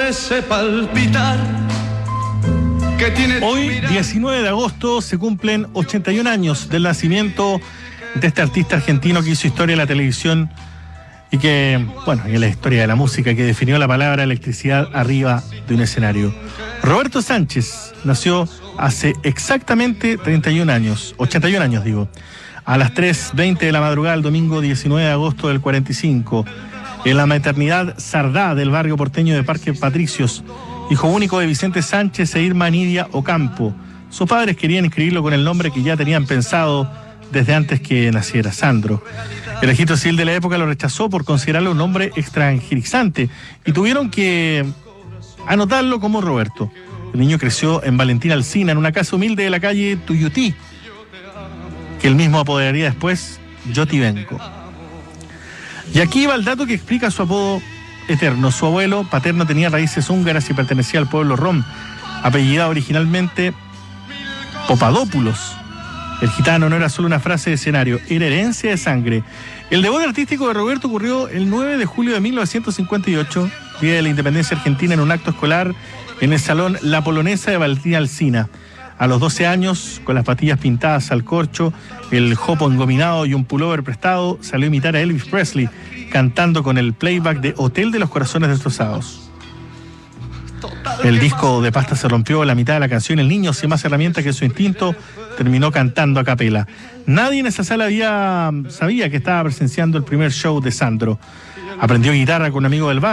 ese palpitar que tiene. Hoy, 19 de agosto, se cumplen 81 años del nacimiento de este artista argentino que hizo historia en la televisión y que, bueno, en la historia de la música, que definió la palabra electricidad arriba de un escenario. Roberto Sánchez nació hace exactamente 81 años, 81 años digo, a las 3:20 de la madrugada del domingo 19 de agosto del 45, en la maternidad Sardá del barrio porteño de Parque Patricios, hijo único de Vicente Sánchez e Irma Nidia Ocampo. Sus padres querían inscribirlo con el nombre que ya tenían pensado desde antes que naciera, Sandro. El registro civil de la época lo rechazó por considerarlo un nombre extranjerizante y tuvieron que anotarlo como Roberto. El niño creció en Valentín Alsina, en una casa humilde de la calle Tuyutí, que él mismo apoderaría después Yotibenco. Y aquí va el dato que explica su apodo eterno. Su abuelo paterno tenía raíces húngaras y pertenecía al pueblo rom, apellidado originalmente Popadópulos. El gitano no era solo una frase de escenario, era herencia de sangre. El debut artístico de Roberto ocurrió el 9 de julio de 1958, día de la independencia argentina, en un acto escolar en el salón La Polonesa de Valentín Alsina. A los 12 años, con las patillas pintadas al corcho, el jopo engominado y un pullover prestado, salió a imitar a Elvis Presley, cantando con el playback de Hotel de los Corazones Destrozados. El disco de pasta se rompió a la mitad de la canción. El niño, sin más herramientas que su instinto, terminó cantando a capela. Nadie en esa sala sabía que estaba presenciando el primer show de Sandro. Aprendió guitarra con un amigo del bar.